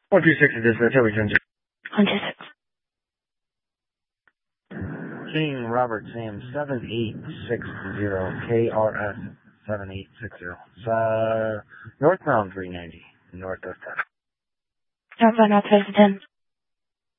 126 is dispatch, how we turn 126. King Robert Sam 7860 KRS 7860. Northbound 390 north of 10. Northbound Northwest 10.